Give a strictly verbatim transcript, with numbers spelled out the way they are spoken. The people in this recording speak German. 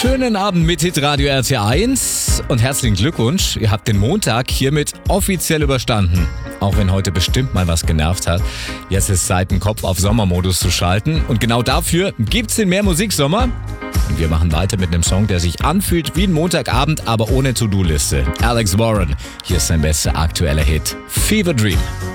Schönen Abend mit Hitradio R T eins und herzlichen Glückwunsch. Ihr habt den Montag hiermit offiziell überstanden. Auch wenn heute bestimmt mal was genervt hat. Jetzt ist Zeit, den Kopf auf Sommermodus zu schalten. Und genau dafür gibt's den Mehr Musiksommer. Und wir machen weiter mit einem Song, der sich anfühlt wie ein Montagabend, aber ohne To-Do-Liste. Alex Warren, hier ist sein bester aktueller Hit, Fever Dream.